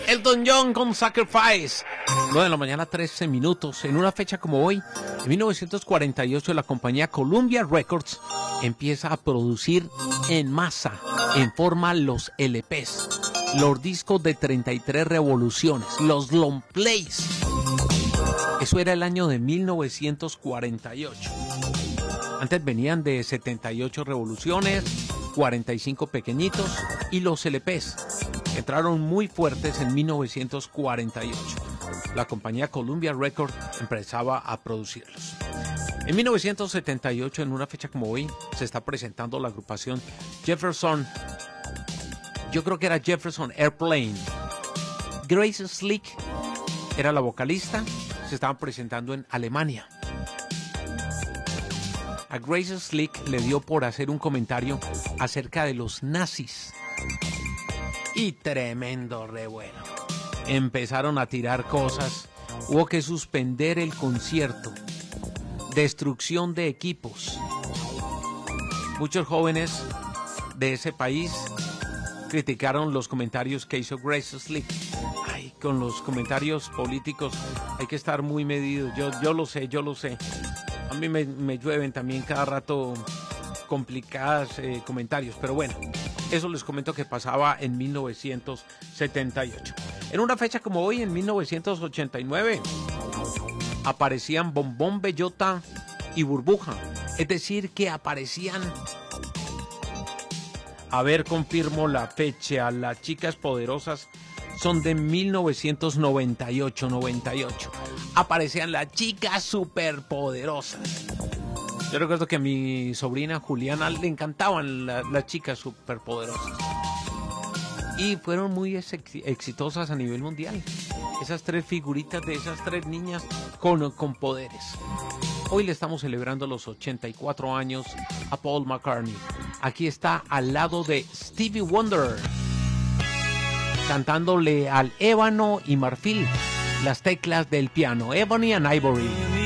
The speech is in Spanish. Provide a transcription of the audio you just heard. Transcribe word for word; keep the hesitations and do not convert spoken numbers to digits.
Elton John con Sacrifice. nueve de la mañana, trece minutos. En una fecha como hoy, en mil novecientos cuarenta y ocho, la compañía Columbia Records empieza a producir en masa, en forma, los L Pes, los discos de treinta y tres revoluciones, los long plays. Eso era el año de mil novecientos cuarenta y ocho. Antes venían de setenta y ocho revoluciones, cuarenta y cinco pequeñitos, y los L Pes entraron muy fuertes en mil novecientos cuarenta y ocho. La compañía Columbia Records empezaba a producirlos. En mil novecientos setenta y ocho, en una fecha como hoy, se está presentando la agrupación Jefferson. Yo creo que era Jefferson Airplane. Grace Slick era la vocalista. Se estaban presentando en Alemania. A Grace Slick le dio por hacer un comentario acerca de los nazis. Y tremendo revuelo. Empezaron a tirar cosas. Hubo que suspender el concierto. Destrucción de equipos. Muchos jóvenes de ese país criticaron los comentarios que hizo Grace Slick. Ay, con los comentarios políticos hay que estar muy medidos. Yo, yo lo sé, yo lo sé. A mí me, me llueven también cada rato complicados eh, comentarios, pero bueno, eso les comento que pasaba en mil novecientos setenta y ocho. En una fecha como hoy, en mil novecientos ochenta y nueve, aparecían Bombón, Bellota y Burbuja. Es decir, que aparecían... A ver, confirmo la fecha. Las Chicas Poderosas son de mil novecientos noventa y ocho, noventa y ocho. Aparecían las Chicas Superpoderosas. Yo recuerdo que a mi sobrina Juliana le encantaban la, las Chicas Superpoderosas. Y fueron muy ex exitosas a nivel mundial. Esas tres figuritas de esas tres niñas con, con poderes. Hoy le estamos celebrando los ochenta y cuatro años a Paul McCartney. Aquí está al lado de Stevie Wonder, cantándole al ébano y marfil las teclas del piano. Ebony and Ivory.